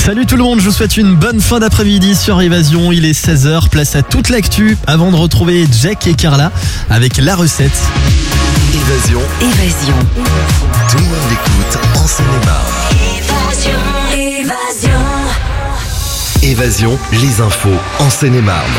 Salut tout le monde, je vous souhaite une bonne fin d'après-midi sur Évasion. Il est 16h, place à toute l'actu avant de retrouver Jack et Carla avec la recette. Évasion. Tout le monde l'écoute en Seine-et-Marne. Évasion, les infos en Seine-et-Marne.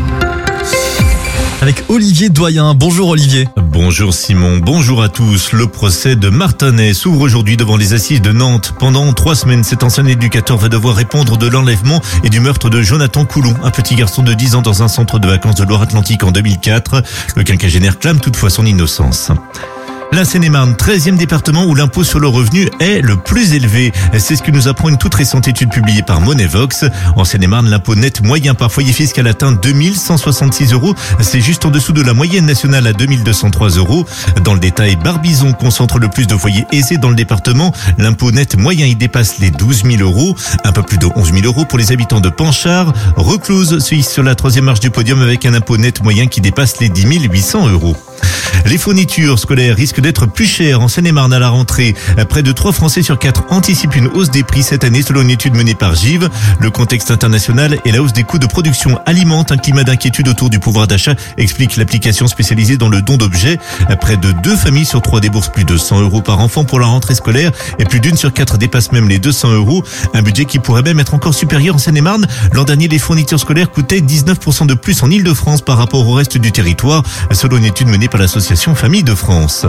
Avec Olivier Doyen. Bonjour Olivier. Bonjour Simon, bonjour à tous. Le procès de Martinez s'ouvre aujourd'hui devant les assises de Nantes. Pendant 3 semaines, cet ancien éducateur va devoir répondre de l'enlèvement et du meurtre de Jonathan Coulon, un petit garçon de 10 ans dans un centre de vacances de Loire-Atlantique en 2004. Le quinquagénaire clame toutefois son innocence. La Seine-et-Marne, 13e département où l'impôt sur le revenu est le plus élevé. C'est ce que nous apprend une toute récente étude publiée par Monevox. En Seine-et-Marne, l'impôt net moyen par foyer fiscal atteint 2166 €. C'est juste en dessous de la moyenne nationale à 2203 €. Dans le détail, Barbizon concentre le plus de foyers aisés dans le département. L'impôt net moyen y dépasse les 12 000 €. Un peu plus de 11 000 € pour les habitants de Panchard. Recluse se hisse sur la 3e marche du podium avec un impôt net moyen qui dépasse les 10 800 €. Les fournitures scolaires risquent d'être plus chères en Seine-et-Marne à la rentrée. Près de 3 Français sur 4 anticipent une hausse des prix cette année selon une étude menée par GIV. Le contexte international et la hausse des coûts de production alimentent un climat d'inquiétude autour du pouvoir d'achat, explique l'application spécialisée dans le don d'objets. Près de 2 familles sur 3 déboursent plus de 100 € par enfant pour la rentrée scolaire et plus d'1 sur 4 dépasse même les 200 €. Un budget qui pourrait même être encore supérieur en Seine-et-Marne. L'an dernier, les fournitures scolaires coûtaient 19% de plus en Île-de-France par rapport au reste du territoire, selon une étude menée par l'association Famille de France.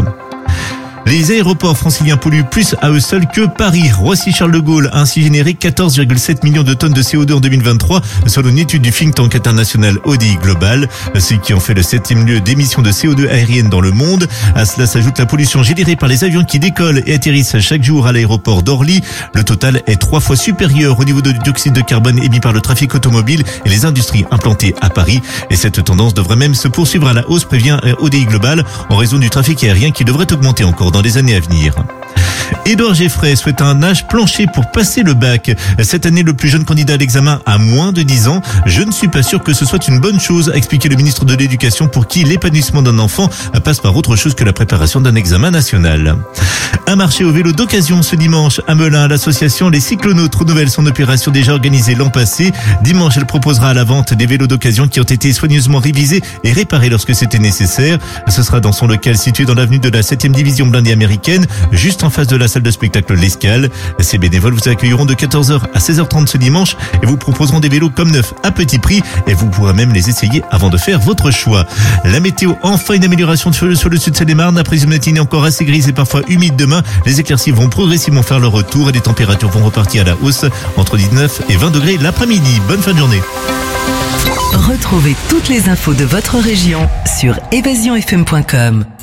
Les aéroports franciliens polluent plus à eux seuls que Paris. Roissy-Charles de Gaulle a ainsi généré 14,7 millions de tonnes de CO2 en 2023, selon une étude du think tank international ODI Global, ce qui en fait le 7e lieu d'émissions de CO2 aériennes dans le monde. À cela s'ajoute la pollution générée par les avions qui décollent et atterrissent chaque jour à l'aéroport d'Orly. Le total est 3 fois supérieur au niveau de dioxyde de carbone émis par le trafic automobile et les industries implantées à Paris. Et cette tendance devrait même se poursuivre à la hausse, prévient ODI Global, en raison du trafic aérien qui devrait augmenter encore dans les années à venir. Édouard Geffray souhaite un âge plancher pour passer le bac. Cette année, le plus jeune candidat à l'examen a moins de 10 ans. Je ne suis pas sûr que ce soit une bonne chose, a expliqué le ministre de l'Éducation, pour qui l'épanouissement d'un enfant passe par autre chose que la préparation d'un examen national. Un marché au vélo d'occasion ce dimanche à Melun. L'association Les Cyclonautes renouvelle son opération déjà organisée l'an passé. Dimanche, elle proposera à la vente des vélos d'occasion qui ont été soigneusement révisés et réparés lorsque c'était nécessaire. Ce sera dans son local situé dans l'avenue de la 7e division blindée américaine, juste en face de la salle de spectacle L'Escale. Ces bénévoles vous accueilleront de 14h à 16h30 ce dimanche et vous proposeront des vélos comme neufs à petit prix et vous pourrez même les essayer avant de faire votre choix. La météo, enfin une amélioration sur le sud de Seine-et-Marne. Après une matinée encore assez grise et parfois humide demain, les éclaircies vont progressivement faire leur retour et les températures vont repartir à la hausse entre 19 et 20 degrés l'après-midi. Bonne fin de journée. Retrouvez toutes les infos de votre région sur évasionfm.com.